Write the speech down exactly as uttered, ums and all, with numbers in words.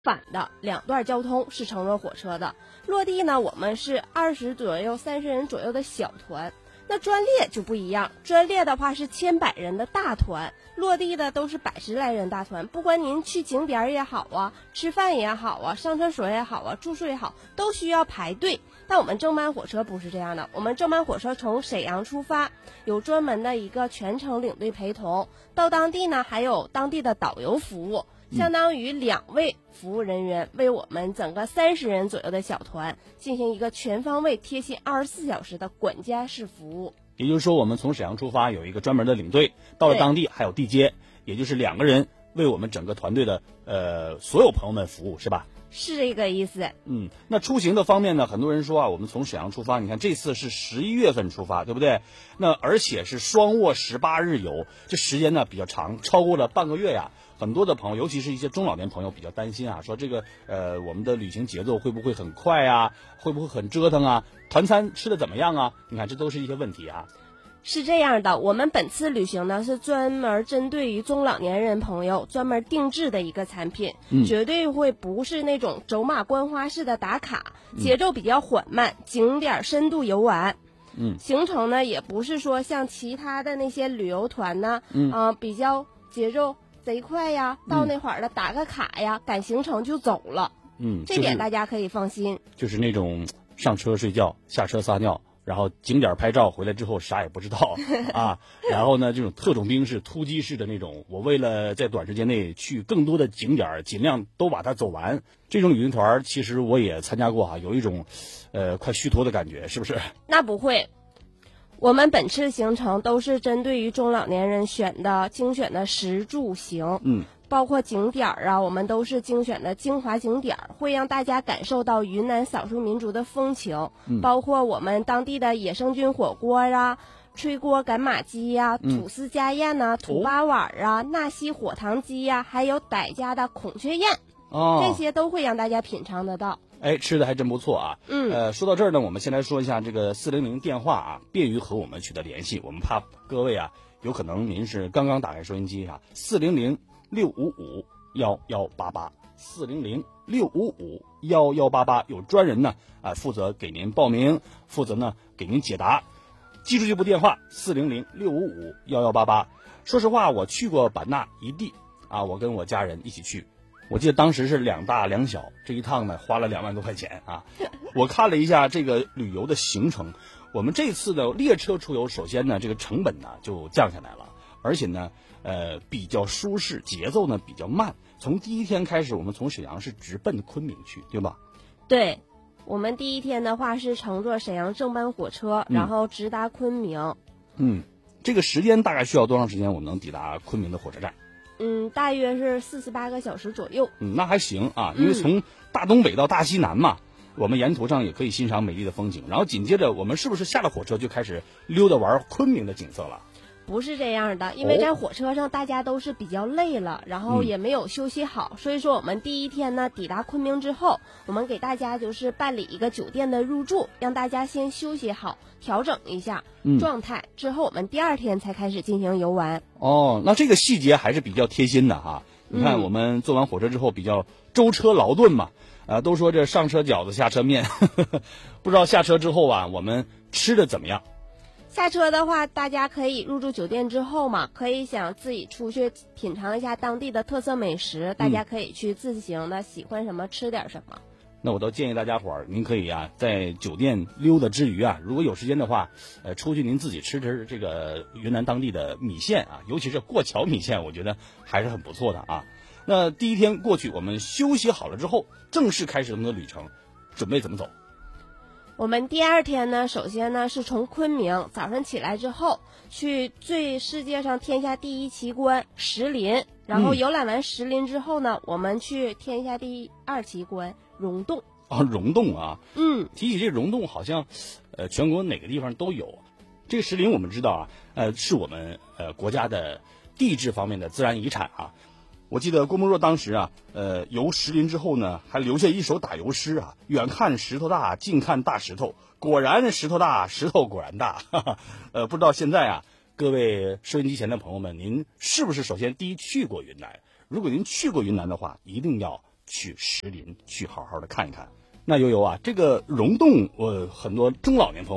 反的两段交通是乘坐火车的。落地呢，我们是二十左右、三十人左右的小团。那专列就不一样，专列的话是千百人的大团，落地的都是百十来人大团。不管您去景点也好啊，吃饭也好啊，上厕所也好啊，住宿也好，都需要排队。但我们正班火车不是这样的，我们正班火车从沈阳出发，有专门的一个全程领队陪同，到当地呢还有当地的导游服务，相当于两位服务人员为我们整个三十人左右的小团进行一个全方位、贴心二十四小时的管家式服务。 也就是说，我们从沈阳出发有一个专门的领队，到了当地还有地接，也就是两个人为我们整个团队的呃所有朋友们服务，是吧？ 是这个意思。 嗯，那出行的方面呢，很多人说啊，我们从沈阳出发，你看这次是十一月份出发，对不对？那而且是双卧十八日游，这时间呢比较长，超过了半个月呀。很多的朋友，尤其是一些中老年朋友比较担心啊，说这个呃我们的旅行节奏会不会很快啊，会不会很折腾啊，团餐吃的怎么样啊？你看这都是一些问题啊。 是这样的，我们本次旅行呢是专门针对于中老年人朋友专门定制的一个产品， 嗯、 绝对会不是那种走马观花式的打卡，节奏比较缓慢，嗯、景点深度游玩。 嗯， 行程呢也不是说像其他的那些旅游团呢， 嗯、 呃，比较节奏贼快呀，到那会儿了打个卡呀，嗯、赶行程就走了。 嗯， 这点大家可以放心。 就是那种上车睡觉，下车撒尿。然后景点拍照回来之后啥也不知道啊，然后呢这种特种兵式突击式的那种，我为了在短时间内去更多的景点尽量都把它走完，这种旅行团其实我也参加过哈、啊，有一种呃快虚脱的感觉，是不是？ 那不会，我们本次行程都是针对于中老年人选的精选的食住行， 嗯， 包括景点啊，我们都是精选的精华景点，会让大家感受到云南少数民族的风情， 嗯、 包括我们当地的野生菌火锅啊、炊锅赶马鸡呀、 嗯、 土司家宴呐、啊、土八碗啊、纳西火塘鸡呀、啊，还有傣家的孔雀宴， 哦， 这些都会让大家品尝得到。 哎，吃的还真不错啊。 嗯， 呃，说到这儿呢，我们先来说一下这个四零零电话啊，便于和我们取得联系。我们怕各位啊，有可能您是刚刚打开收音机啊，四零零六五五幺幺八八，四零零六五五幺幺八八，有专人呢啊负责给您报名，负责呢给您解答。记住这部电话四零零六五五幺幺八八。说实话，我去过版纳一地啊，我跟我家人一起去。我记得当时是两大两小，这一趟呢花了两万多块钱啊。我看了一下这个旅游的行程，我们这次的列车出游，首先呢这个成本呢就降下来了，而且呢呃比较舒适，节奏呢比较慢。从第一天开始，我们从沈阳是直奔昆明去，对吧？ 对，我们第一天的话是乘坐沈阳正班火车， 嗯、 然后直达昆明。 嗯，这个时间大概需要多长时间我们能抵达昆明的火车站？ 嗯，大约是四十八个小时左右。 嗯，那还行啊，因为从大东北到大西南嘛，嗯、我们沿途上也可以欣赏美丽的风景。然后紧接着，我们是不是下了火车就开始溜达玩昆明的景色了？ 不是这样的，因为在火车上大家都是比较累了，然后也没有休息好， 嗯、 所以说我们第一天呢抵达昆明之后，我们给大家就是办理一个酒店的入住，让大家先休息好，调整一下状态，嗯、之后我们第二天才开始进行游玩。 哦，那这个细节还是比较贴心的哈。你看，我们坐完火车之后比较舟车劳顿嘛，啊，都说这上车饺子下车面，呵呵，不知道下车之后啊，我们吃的怎么样？ 下车的话，大家可以入住酒店之后嘛，可以想自己出去品尝一下当地的特色美食，大家可以去自行的喜欢什么吃点什么。 那我倒建议大家伙儿，您可以啊，在酒店溜达之余啊，如果有时间的话，呃，出去您自己吃吃这个云南当地的米线啊，尤其是过桥米线，我觉得还是很不错的啊。那第一天过去，我们休息好了之后，正式开始我们的旅程，准备怎么走？ 我们第二天呢，首先呢是从昆明早上起来之后，去最世界上天下第一奇观石林，然后游览完石林之后呢，嗯、我们去天下第二奇观溶洞。 啊，溶洞啊， 嗯， 提起这溶洞，好像，呃，全国哪个地方都有。这个石林我们知道啊，呃，是我们呃国家的地质方面的自然遗产啊。我记得郭沫若当时啊，呃，游石林之后呢，还留下一首打油诗啊：远看石头大，近看大石头，果然石头大，石头果然大。哈哈，呃，不知道现在啊，各位收音机前的朋友们，您是不是首先第一去过云南？如果您去过云南的话，一定要去石林去好好的看一看。那悠悠啊，这个溶洞，我很多中老年朋友